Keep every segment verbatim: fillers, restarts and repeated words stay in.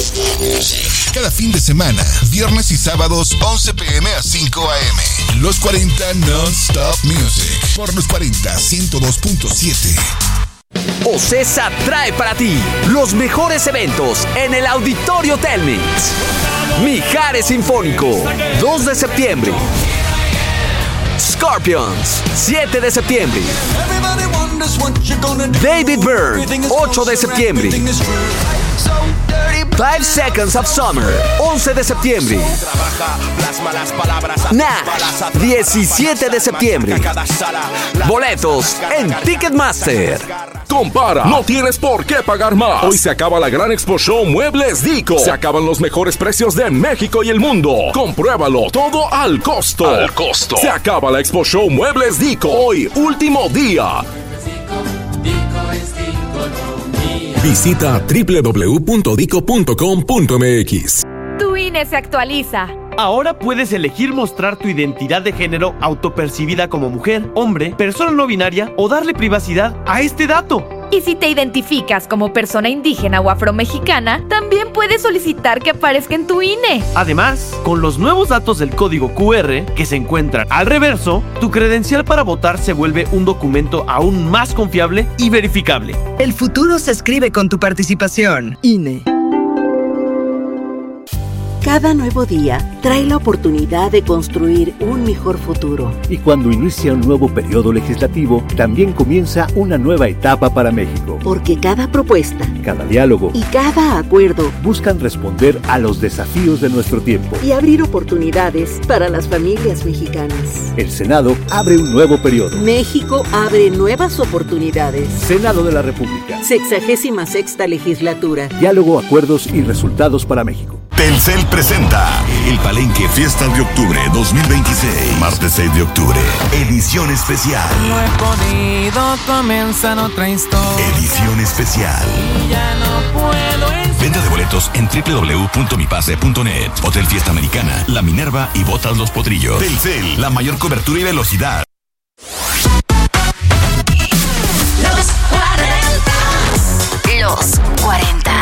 Cada fin de semana, viernes y sábados, once pm a cinco am. Los cuarenta Non-Stop Music. Por Los cuarenta, ciento dos punto siete. OCESA trae para ti los mejores eventos en el Auditorio Telmex. Mijares Sinfónico, dos de septiembre. Scorpions, siete de septiembre. David Byrne, ocho de septiembre. Five Seconds of Summer, once de septiembre. Nash, diecisiete de septiembre. Boletos en Ticketmaster. Compara, no tienes por qué pagar más. Hoy se acaba la gran Expo Show Muebles Dico. Se acaban los mejores precios de México y el mundo. Compruébalo, todo al costo. Al costo. Se acaba la Expo Show Muebles Dico. Hoy, último día. Visita doble u doble u doble u punto dico punto com punto m x. Tu I N E se actualiza. Ahora puedes elegir mostrar tu identidad de género autopercibida como mujer, hombre, persona no binaria o darle privacidad a este dato. Y si te identificas como persona indígena o afromexicana, también puedes solicitar que aparezca en tu I N E. Además, con los nuevos datos del código cu erre que se encuentran al reverso, tu credencial para votar se vuelve un documento aún más confiable y verificable. El futuro se escribe con tu participación. I N E. Cada nuevo día trae la oportunidad de construir un mejor futuro. Y cuando inicia un nuevo periodo legislativo, también comienza una nueva etapa para México. Porque cada propuesta, cada diálogo y cada acuerdo buscan responder a los desafíos de nuestro tiempo y abrir oportunidades para las familias mexicanas. El Senado abre un nuevo periodo. México abre nuevas oportunidades. Senado de la República. Sexagésima sexta legislatura. Diálogo, acuerdos y resultados para México. Telcel presenta el Palenque Fiestas de Octubre dos mil veintiséis. Martes seis de octubre. Edición especial. No he podido comenzar otra historia. Edición especial. Y ya no puedo. Venta de boletos en doble u doble u doble u punto mi pase punto net. Hotel Fiesta Americana, La Minerva y Botas Los Potrillos. Telcel, la mayor cobertura y velocidad. Los cuarenta. Los cuarenta.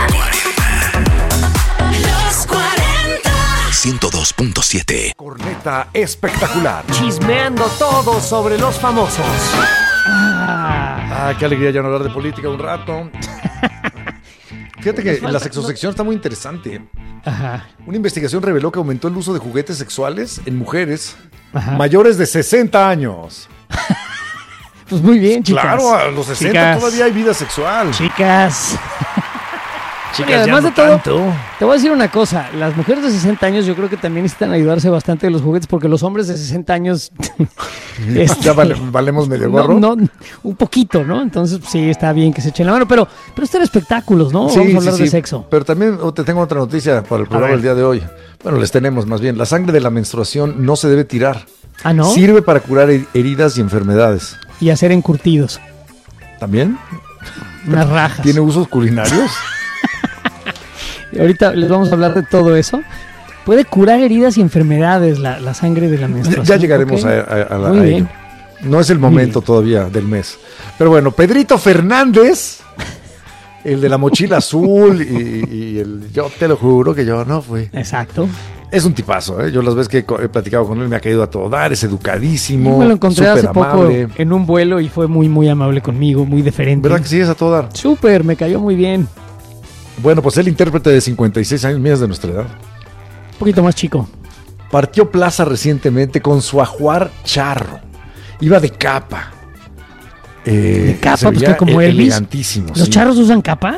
ciento dos punto siete. Corneta espectacular. Chismeando todo sobre los famosos. Ah, ah qué alegría ya no hablar de política un rato. Fíjate que falta, la sexosección no... está muy interesante. Ajá. Una investigación reveló que aumentó el uso de juguetes sexuales en mujeres Ajá. mayores de sesenta años. Pues muy bien, chicas. Claro, a los sesenta chicas. Todavía hay vida sexual. Chicas. Chicas, Oye, además no de todo, tanto. Te voy a decir una cosa, las mujeres de sesenta años yo creo que también necesitan ayudarse bastante de los juguetes porque los hombres de sesenta años este, ya vale, valemos medio gorro. No, no, un poquito, ¿no? Entonces sí, está bien que se echen la mano, pero, pero están espectáculos, ¿no? Sí, Vamos a hablar sí, sí. de sexo. Pero también te tengo otra noticia para el programa del día de hoy. Bueno, les tenemos más bien. La sangre de la menstruación no se debe tirar. ¿Ah, no? Sirve para curar heridas y enfermedades. Y hacer encurtidos. ¿También? Unas rajas. ¿Tiene usos culinarios? Y ahorita les vamos a hablar de todo eso. Puede curar heridas y enfermedades la, la sangre de la menstruación. Ya llegaremos ¿okay? a, a, a, la, Muy a bien. ello. No es el momento todavía del mes. Pero bueno, Pedrito Fernández, el de la mochila azul y, y el yo te lo juro que yo no fui. Exacto. Es un tipazo, ¿eh? Yo las veces que he platicado con él me ha caído a todo dar, es educadísimo. Yo me lo encontré hace amable. poco en un vuelo y fue muy, muy amable conmigo, muy deferente. ¿Verdad que sí es a todo dar? Súper, me cayó muy bien. Bueno, pues el intérprete de cincuenta y seis años, mira, es de nuestra edad. Un poquito más chico. Partió plaza recientemente con su ajuar charro. Iba de capa. Eh, de capa, pues que como el, Elvis. Elegantísimo. ¿Los sí. charros usan capa?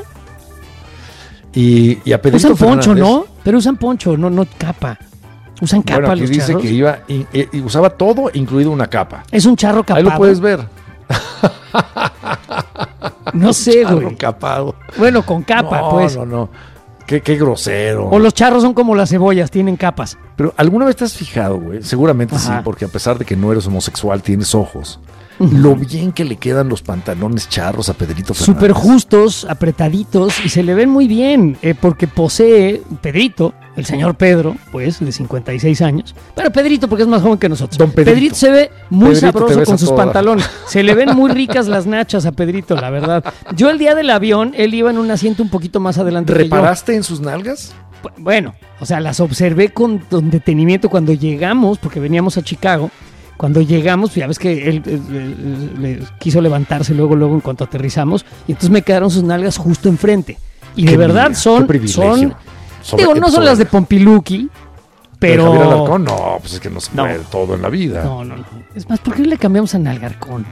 Y, y a Pedrito usan poncho, Fernández, ¿no? Pero usan poncho, no, no capa. Usan capa bueno, aquí los dice charros. que iba y, y usaba todo, incluido una capa. Es un charro capado. Ahí lo puedes ver. No sé, güey. Capado. Bueno, con capa, no, pues. No, no, no. Qué, qué grosero. O los charros son como las cebollas, tienen capas. Pero ¿alguna vez te has fijado, güey? Seguramente Ajá. sí, porque a pesar de que no eres homosexual, tienes ojos. Uh-huh. Lo bien que le quedan los pantalones charros a Pedrito Fernández. Súper justos, apretaditos y se le ven muy bien, eh, porque posee, Pedrito, el señor Pedro, pues, de cincuenta y seis años. Pero Pedrito, porque es más joven que nosotros. Don Pedrito. Pedrito se ve muy Pedrito, sabroso con sus toda. pantalones. Se le ven muy ricas las nachas a Pedrito, la verdad. Yo el día del avión, él iba en un asiento un poquito más adelante que yo. ¿Reparaste en sus nalgas? Bueno, o sea, las observé con, con detenimiento cuando llegamos, porque veníamos a Chicago. Cuando llegamos, ya ves que él, él, él, él, él quiso levantarse luego, luego en cuanto aterrizamos, y entonces me quedaron sus nalgas justo enfrente. Y de verdad mira, son, son, sobre, digo, no son sobre. las de Pompiluki, pero... ¿De Javier Alarcón? No, pues es que no se puede No. todo en la vida. No, no, no. Es más, ¿por qué no le cambiamos a Nalgarcón?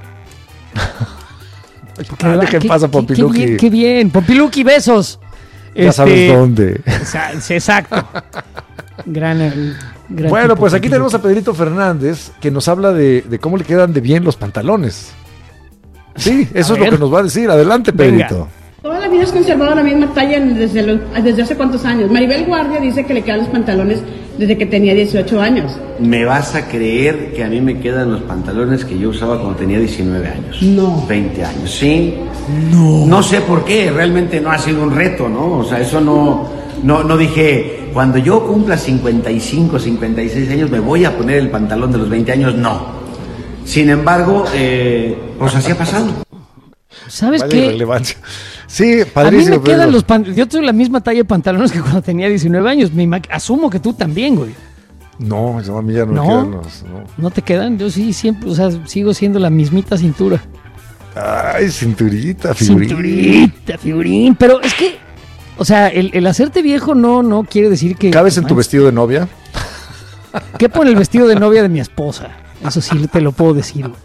Ah, ¿qué pasa, Pompiluki? Qué bien, qué bien. Pompiluki, besos. Ya sabes dónde. Exacto. Gran, eh, gran Bueno, tipo, pues aquí Pompiluki. tenemos a Pedrito Fernández, que nos habla de, de cómo le quedan de bien los pantalones. Sí, eso A es ver. lo que nos va a decir. Adelante, Venga. Pedrito. Toda la vida has conservado la misma talla desde, los- desde hace cuántos años. Maribel Guardia dice que le quedan los pantalones desde que tenía dieciocho años. ¿Me vas a creer que a mí me quedan los pantalones que yo usaba cuando tenía diecinueve años? No. veinte años, sí. No. No sé por qué, realmente no ha sido un reto, ¿no? O sea, eso no, no, no dije, cuando yo cumpla cincuenta y cinco, cincuenta y seis años me voy a poner el pantalón de los veinte años, no. Sin embargo, eh, pues así ha pasado. ¿Sabes Vaya qué? irrelevancia. Sí, A mí padrísimo. me quedan Pedro. los pantalones. Yo tengo la misma talla de pantalones que cuando tenía diecinueve años. Me ima- asumo que tú también, güey. No, yo a mí ya no, No. me quedan los... No. ¿No te quedan? Yo sí, siempre, o sea, sigo siendo la mismita cintura. Ay, cinturita, figurín. Cinturita, figurín. Pero es que, o sea, el, el hacerte viejo no, no quiere decir que... ¿Cabes en tu vestido de novia? ¿Qué pone el vestido de novia de mi esposa? Eso sí te lo puedo decir, güey.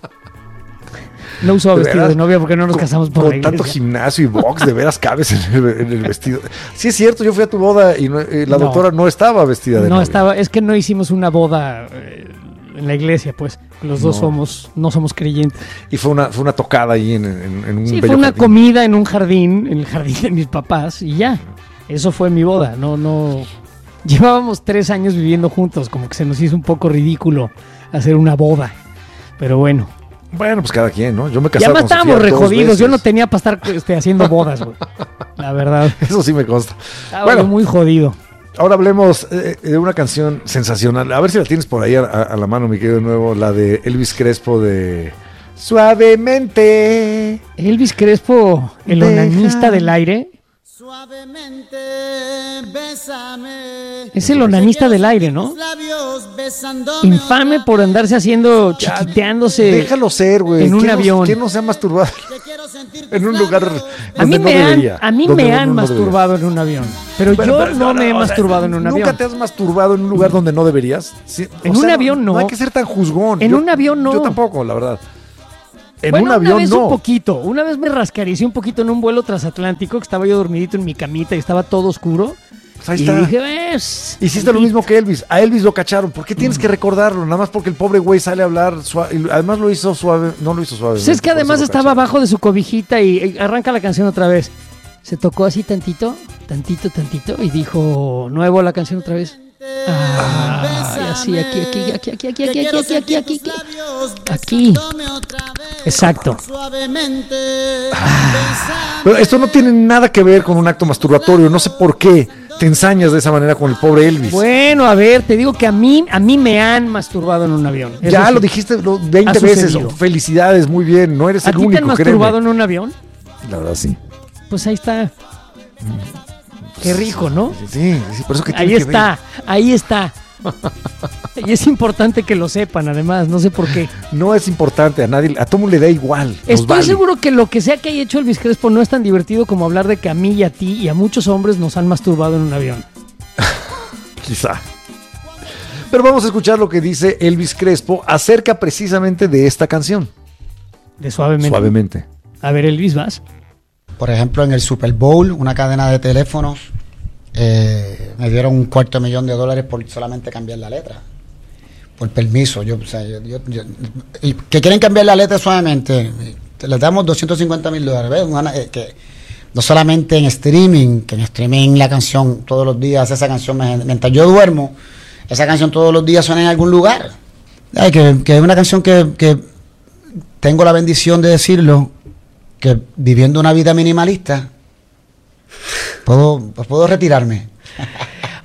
No usaba ¿De vestido veras? de novia porque no nos Con- casamos por Con la iglesia. tanto gimnasio y box, de veras cabes en el, en el vestido. Sí, es cierto, yo fui a tu boda y no- eh, la No. doctora no estaba vestida de No novia. estaba, es que no hicimos una boda eh, en la iglesia, pues. Los dos No. somos, no somos creyentes. Y fue una, fue una tocada ahí en, en- en un Sí, bello fue una jardín. comida en un jardín, en el jardín de mis papás, y ya. Eso fue mi boda. No, no. Llevábamos tres años viviendo juntos, como que se nos hizo un poco ridículo hacer una boda. Pero bueno. Bueno, pues cada quien, ¿no? Yo me Y casé además con estábamos Sofía dos rejodidos. Yo veces. no tenía para estar este, haciendo bodas, güey. La verdad. Eso sí me consta. Estaba Bueno, yo muy jodido. ahora hablemos eh, de una canción sensacional. A ver si la tienes por ahí a, a- a la mano, mi querido de nuevo. La de Elvis Crespo de Suavemente. Elvis Crespo, el Deja. onanista del aire. Suavemente, bésame. Es el onanista del aire, ¿no? Labios besándome. Infame por andarse haciendo, chiquiteándose Déjalo ser, güey. en un ¿Quién no- avión. ¿Quién no se ha masturbado en un lugar A mí donde no me han, debería? a mí Donde me no- han no masturbado en un avión. Pero Bueno, yo pero no me he o sea, masturbado en un ¿Nunca avión. te has masturbado en un lugar donde no deberías? Sí, o En sea, un avión no. No hay que ser tan juzgón. En Yo- un avión no. Yo tampoco, la verdad. En Bueno, un avión una vez no. un poquito. Una vez me rascaricé un poquito en un vuelo transatlántico, que estaba yo dormidito en mi camita y estaba todo oscuro. Pues ahí y está. dije, "Ves, Hiciste lo mismo que Elvis. A Elvis lo cacharon. ¿Por qué tienes que recordarlo? Nada más porque el pobre güey sale a hablar suave. Y además lo hizo suave. No lo hizo suave. Pues es que además estaba abajo de su cobijita y, y arranca la canción otra vez. Se tocó así tantito, tantito, tantito y dijo, nuevo la canción otra vez. Ah, y así, aquí, aquí, aquí, aquí, aquí, aquí, aquí, aquí, aquí, aquí, aquí. Exacto. Pero esto no tiene nada que ver con un acto masturbatorio. No sé por qué te ensañas de esa manera con el pobre Elvis. Bueno, a ver, te digo que a mí, a mí me han masturbado en un avión. Eso Ya sí. lo dijiste lo- veinte Ha veces. sucedido. Felicidades, muy bien. No eres ¿A el ti te único, han masturbado créeme. en un avión? La verdad, sí. Pues ahí está. Qué rico, ¿no? Sí, sí, por eso que Ahí tiene que está, ahí está. Y es importante que lo sepan, además, no sé por qué. ver. No es importante a nadie. A todo mundo le da igual. nos Estoy vale. seguro que lo que sea que haya hecho Elvis Crespo no es tan divertido como hablar de que a mí y a ti y a muchos hombres nos han masturbado en un avión. Quizá. Pero vamos a escuchar lo que dice Elvis Crespo acerca precisamente de esta canción. De Suavemente. Suavemente. A ver, Elvis, vas. Por ejemplo, en el Super Bowl, una cadena de teléfonos, eh, me dieron un cuarto de millón de dólares por solamente cambiar la letra. Por permiso. Yo, o sea, yo, yo- yo- y que quieren cambiar la letra suavemente, les damos doscientos cincuenta mil dólares. ¿Ves? Una- eh, que no solamente en streaming, que en streaming la canción todos los días, esa canción, me- mientras yo duermo, esa canción todos los días suena en algún lugar. Ay, que, que es una canción que, que tengo la bendición de decirlo, que viviendo una vida minimalista puedo, pues puedo retirarme.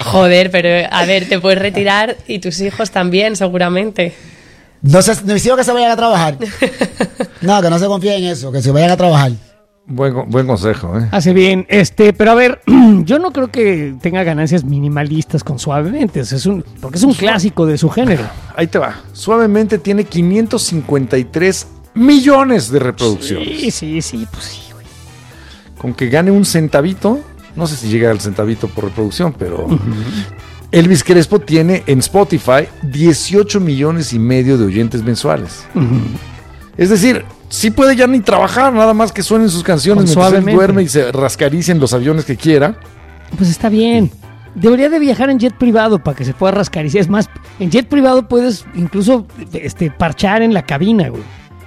Joder, pero a ver, te puedes retirar y tus hijos también, seguramente. No se, no digo que se vayan a trabajar. No, que no se confíen en eso, que se vayan a trabajar. Buen, buen consejo, ¿eh? Hace bien, este, pero a ver, yo no creo que tenga ganancias minimalistas con Suavemente, es un, porque es un clásico de su género. Ahí te va. Suavemente tiene quinientos cincuenta y tres millones de reproducciones. Sí, sí, sí, pues sí, güey. Con que gane un centavito, no sé si llega al centavito por reproducción, pero uh-huh. Elvis Crespo tiene en Spotify dieciocho millones y medio de oyentes mensuales. Uh-huh. Es decir, sí puede ya ni trabajar, nada más que suenen sus canciones mientras él duerme y se rascaricia en los aviones que quiera. Pues está bien. Debería de viajar en jet privado para que se pueda rascariciar. Es más, en jet privado puedes incluso este, parchar en la cabina, güey.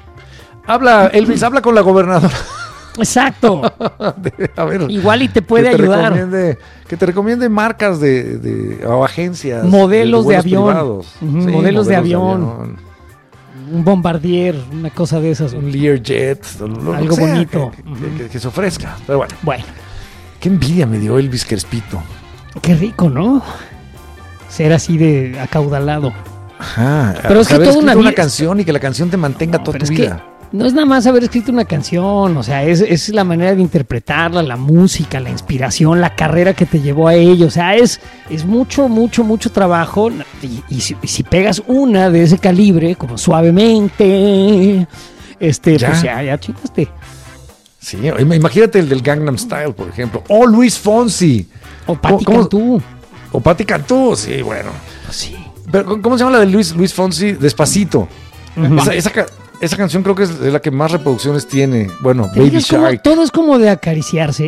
Habla, Elvis, habla con la gobernadora. Exacto. de, a ver, igual y te puede que te ayudar. Recomiende, que te recomiende marcas de, de o agencias. Modelos de, de avión. Uh-huh, sí, modelos, modelos de, avión. de avión. Un Bombardier, una cosa de esas. Un Learjet. Lo, algo sea, bonito. Que, uh-huh. que, que, que se ofrezca. Pero bueno. Bueno. Qué envidia me dio Elvis Crespito. Qué rico, ¿no? Ser así de acaudalado. Ajá. Pero es que toda una, una canción y que la canción te mantenga no, toda tu vida. Que no es nada más haber escrito una canción, o sea, es, es la manera de interpretarla, la música, la inspiración, la carrera que te llevó a ello, o sea, es, es mucho, mucho, mucho trabajo, y, y, si, y si pegas una de ese calibre, como Suavemente, este, ¿Ya? pues ya, ya chingaste. Sí, imagínate el del Gangnam Style, por ejemplo, o Luis Fonsi. O Patti Cantú. O Patti Cantú, sí, bueno. Sí. Pero, ¿cómo se llama la de Luis, Luis Fonsi? Despacito. Uh-huh. Esa, esa Esa canción creo que es la que más reproducciones tiene. Bueno, Baby Shark. Todo es como de acariciarse.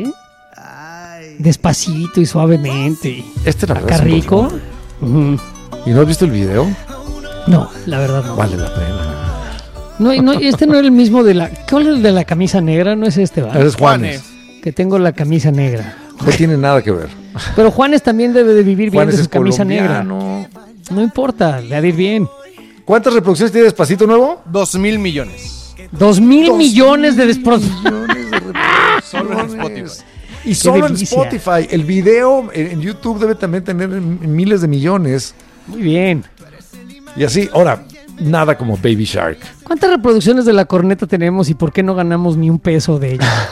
Ay. Despacito y suavemente. Este la Acá rico. Uh-huh. ¿Y no has visto el video? No, la verdad no. Vale la pena. No, no, este no era el mismo de la... ¿Cuál es el de la camisa negra? No es este, ¿va? Es Juanes. Que tengo la camisa negra. No tiene nada que ver. Pero Juanes también debe de vivir bien Juanes de su camisa colombiano. negra. No importa, le ha de ir bien. ¿Cuántas reproducciones tiene Despacito nuevo? Dos mil millones. Dos mil Dos millones de reproducciones. Solo en Spotify. Y solo en Spotify. El video en YouTube debe también tener miles de millones. Muy bien. Y así, ahora, nada como Baby Shark. ¿Cuántas reproducciones de La Corneta tenemos y por qué no ganamos ni un peso de ella?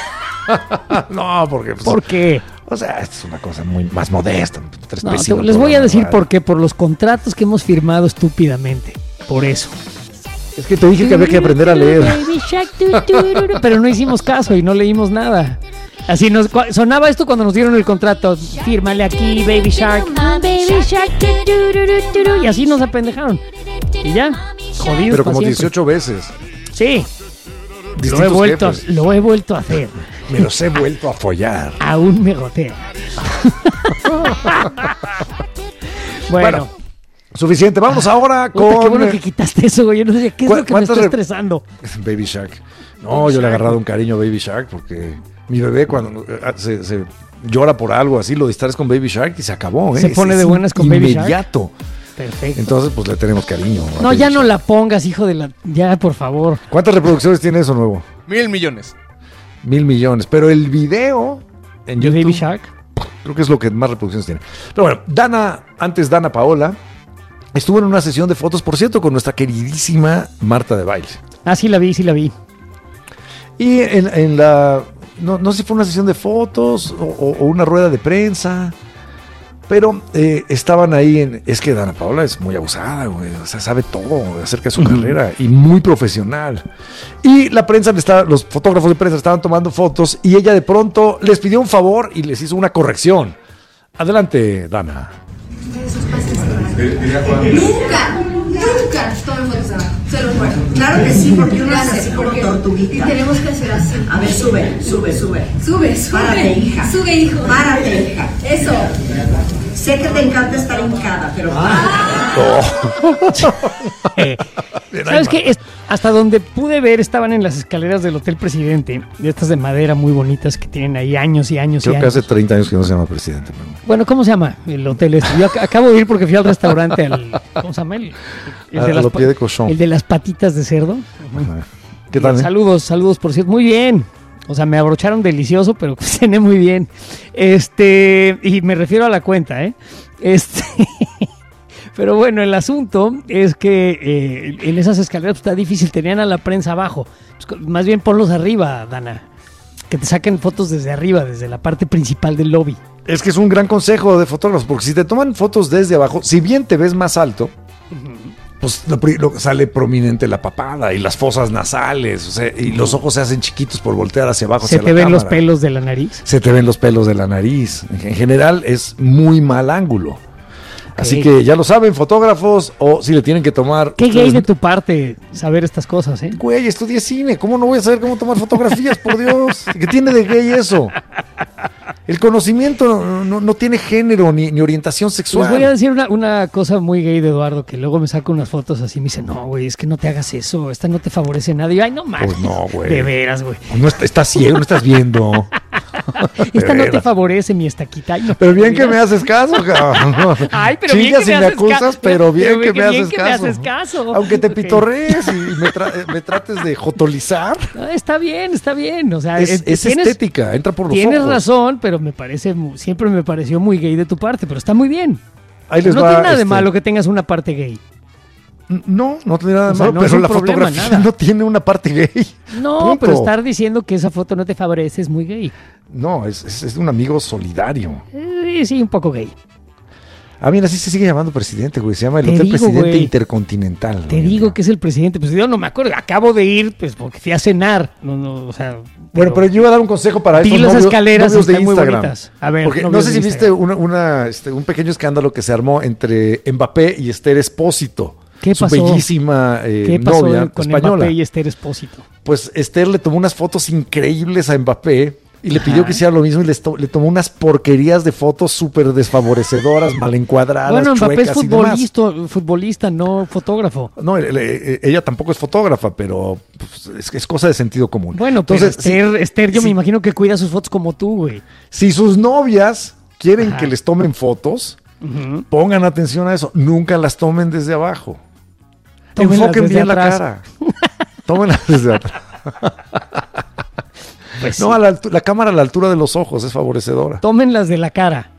No, porque... Pues, ¿por qué? O sea, es una cosa muy más modesta. Tres no, te, les voy a decir por qué. Por los contratos que hemos firmado estúpidamente. Por eso. Es que te dije que había que aprender a leer. Pero no hicimos caso y no leímos nada. Así nos sonaba esto cuando nos dieron el contrato. Fírmale aquí, Baby Shark. Baby Shark. Y así nos apendejaron. Y ya, jodidos. Pero como dieciocho veces. Sí. Lo he, vuelto, lo he vuelto a hacer. Me los he vuelto a follar. Aún me gotea. bueno. bueno, suficiente. Vamos ahora con... Puta, qué bueno que quitaste eso, güey. Yo no sé qué es lo que me está estresando. Baby Shark. No, Baby yo Shark. Le he agarrado un cariño a Baby Shark porque mi bebé cuando se, se llora por algo así, lo distraes con Baby Shark y se acabó. ¿eh? Se pone es, de buenas con Baby Shark. Inmediato. Perfecto. Entonces, pues le tenemos cariño. No, ya no la pongas, hijo de la... Ya, por favor. ¿Cuántas reproducciones tiene eso nuevo? Mil millones. Mil millones. Pero el video en YouTube... Baby Shark. Creo que es lo que más reproducciones tiene. Pero bueno, Dana, antes Dana Paola, estuvo en una sesión de fotos, por cierto, con nuestra queridísima Marta de Baile. Ah, sí la vi, sí la vi. Y en, en la... No, no sé si fue una sesión de fotos o, o, o una rueda de prensa... Pero eh, estaban ahí en... Es que Dana Paola es muy abusada, güey. O sea, sabe todo acerca de su uh-huh. carrera y muy profesional. Y la prensa, le estaba, los fotógrafos de prensa estaban tomando fotos y ella de pronto les pidió un favor y les hizo una corrección. Adelante, Dana. Nunca, nunca tomen fotos abajo. Se lo juro. Claro que sí, porque uno hace así como tortuguita. Y tenemos que hacer así. A ver, sube, sube, sube. Sube, sube. Párate, hija. Sube, hijo. Párate, hija. Eso. Sé que te encanta estar hincada, pero... Ah. ¿Sabes qué? Hasta donde pude ver estaban en las escaleras del Hotel Presidente, de estas de madera muy bonitas que tienen ahí años y años Creo y que años. hace treinta años que no se llama Presidente. Pero... Bueno, ¿cómo se llama el hotel este? Yo ac- acabo de ir porque fui al restaurante, al, ¿cómo se llama? El, el, a, de, a las, lo pie de cochón. el de las patitas de cerdo. ¿Qué tal? Eh? Saludos, saludos, por cierto. Muy bien. O sea, me abrocharon delicioso, pero cené muy bien. Este, y me refiero a la cuenta, ¿eh? Este, pero bueno, el asunto es que eh, en esas escaleras pues, está difícil, tenían a la prensa abajo. Pues, más bien ponlos arriba, Dana. Que te saquen fotos desde arriba, desde la parte principal del lobby. Es que es un gran consejo de fotógrafos, porque si te toman fotos desde abajo, si bien te ves más alto, uh-huh. pues lo, lo, sale prominente la papada y las fosas nasales, o sea, y uh-huh. los ojos se hacen chiquitos por voltear hacia abajo. Se hacia te la ven cámara. los pelos de la nariz. Se te ven los pelos de la nariz. En general es muy mal ángulo. Así que ya lo saben, fotógrafos, o si le tienen que tomar... Qué ustedes... gay de tu parte saber estas cosas, ¿eh? Güey, estudié cine, ¿cómo no voy a saber cómo tomar fotografías, por Dios? ¿Qué tiene de gay eso? El conocimiento no, no, no tiene género ni, ni orientación sexual. Les voy a decir una, una cosa muy gay de Eduardo, que luego me saca unas fotos así y me dice, no, güey, es que no te hagas eso, esta no te favorece nada. Y yo, ay, no mames. Pues no, güey. De veras, güey. No está, estás ciego, no estás viendo. Esta no te favorece, mi estaquita. Ay, no, pero bien que me haces caso, cabrón. Ay, pero Chingas bien que me, me haces acusas, caso. pero bien, pero que, me, bien haces que me haces caso. Aunque te pitorrees y me, tra- me trates de jotolizar. No, está bien, está bien. O sea, es, es, es tienes, estética, entra por los tienes ojos. Tienes razón, pero me parece, siempre me pareció muy gay de tu parte, pero está muy bien. Ahí les no va, tiene nada este... de malo que tengas una parte gay. No, no tiene nada de o sea, malo, no pero la problema, fotografía nada. no tiene una parte gay. No, Punto. Pero estar diciendo que esa foto no te favorece es muy gay. No, es, es, es un amigo solidario. Eh, sí, un poco gay. Ah, mira, así se sigue llamando presidente, güey. Se llama el Te Hotel digo, Presidente güey. Intercontinental. Te güey. digo que es el presidente. Pues yo no me acuerdo. Acabo de ir, pues, porque fui a cenar. No, no, o sea. Bueno, pero yo iba a dar un consejo para vi estos las novios, escaleras novios de están muy Instagram. bonitas. A ver, porque no novios sé de si viste una, una, este, un pequeño escándalo que se armó entre Mbappé y Esther Espósito. ¿Qué su pasó? bellísima eh, ¿Qué pasó novia con española. Mbappé y Esther Espósito? Pues Esther le tomó unas fotos increíbles a Mbappé y le Ajá. pidió que hiciera lo mismo y le, to- le tomó unas porquerías de fotos súper desfavorecedoras, mal encuadradas, Bueno, Mbappé es chuecas y demás. futbolista, futbolista, no fotógrafo. No, el- el- ella tampoco es fotógrafa, pero pues, es, es cosa de sentido común. Bueno, entonces pues Esther, si, Esther yo si, me imagino que cuida sus fotos como tú, güey. Si sus novias quieren Ajá. que les tomen fotos, Uh-huh. pongan atención a eso. Nunca las tomen desde abajo. Tómenlas Enfoquen desde bien la atrás. cara. Tómenlas desde atrás. Pues no, sí. a la, altu- la cámara a la altura de los ojos es favorecedora. Tómenlas de la cara.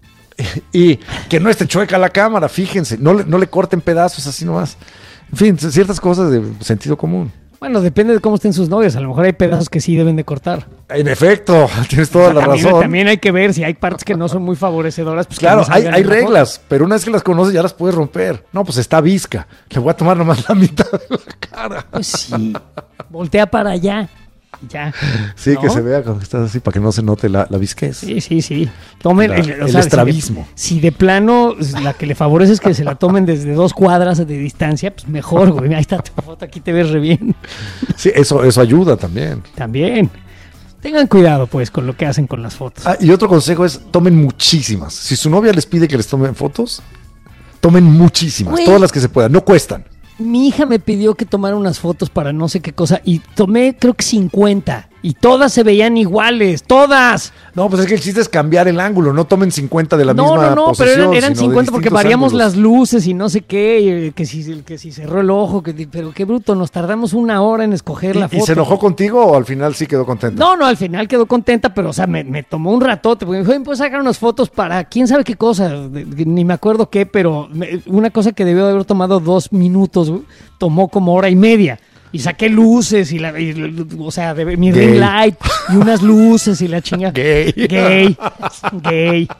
Y que no esté chueca la cámara, fíjense. No le, no le corten pedazos así nomás. En fin, ciertas cosas de sentido común. Bueno, depende de cómo estén sus novios. A lo mejor hay pedazos que sí deben de cortar. En efecto, tienes toda O sea, la también, razón. También hay que ver si hay partes que no son muy favorecedoras. Pues que Claro, no hay, salgan hay en la foto. reglas, pero una vez que las conoces ya las puedes romper. No, pues está visca. Le voy a tomar nomás la mitad de la cara. Pues sí. Voltea para allá. Ya. Sí, ¿no? que se vea cuando estás así para que no se note la, la visquez. Sí, sí, sí. Tomen La- el, o el sea, estrabismo. Si de, si de plano la que le favorece es que se la tomen desde dos cuadras de distancia, pues mejor, güey. Ahí está tu foto, aquí te ves re bien. Sí, eso, eso ayuda también. También. Tengan cuidado, pues, con lo que hacen con las fotos. Ah, y otro consejo es, tomen muchísimas. Si su novia les pide que les tomen fotos, tomen muchísimas, Güey. todas las que se puedan, no cuestan. Mi hija me pidió que tomara unas fotos para no sé qué cosa y tomé creo que cincuenta y todas se veían iguales, todas. No, pues es que el chiste es cambiar el ángulo, no tomen cincuenta de la no, misma no, no, pero posesión, eran, eran sino de cincuenta porque distintos variamos ángulos. las luces y no sé qué, y que si, que si cerró el ojo, que, pero qué bruto, nos tardamos una hora en escoger la ¿Y, foto. ¿Y se enojó contigo o al final sí quedó contenta? No, no, al final quedó contenta, pero o sea, me, me tomó un ratote, porque me dijo, "Oye, ¿puedes sacar unas fotos para quién sabe qué cosa? De- de- ni me acuerdo qué, pero me- una cosa que debió de haber tomado dos minutos, güey, tomó como hora y media. Y saqué luces y la, y, o sea, de, mi Gay. ring light y unas luces y la chinga. Gay. Gay. Gay.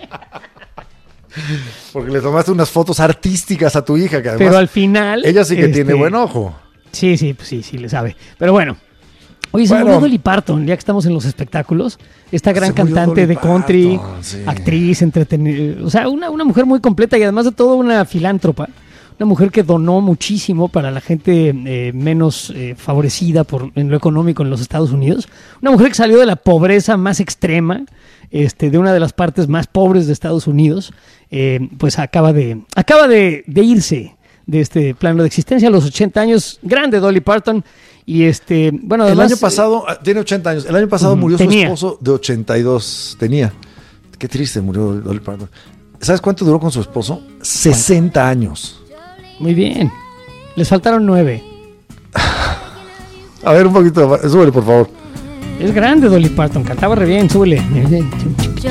Porque le tomaste unas fotos artísticas a tu hija, que además Pero al final. ella sí que este, tiene buen ojo. Sí, sí, pues sí, sí le sabe. Pero bueno. Oye, se Bueno. murió Dolly Parton, ya que estamos en los espectáculos. Esta gran Se murió cantante Dolly de country, Parton, sí. actriz, entretenida. O sea, una, una mujer muy completa y además de todo una filántropa. Una mujer que donó muchísimo para la gente eh, menos eh, favorecida por, en lo económico en los Estados Unidos. Una mujer que salió de la pobreza más extrema, este, de una de las partes más pobres de Estados Unidos. Eh, pues acaba de, acaba de, de irse de este plano de existencia a los ochenta años. Grande Dolly Parton. Y este, bueno, El además, año pasado, ah, tiene ochenta años, el año pasado Ujú, murió tenía. su esposo de ochenta y dos, tenía. Qué triste, murió Dolly Parton. ¿Sabes cuánto duró con su esposo? sesenta años. Muy bien. Les faltaron nueve. A ver, un poquito, súbele por favor. Es grande Dolly Parton, cantaba re bien, súbele.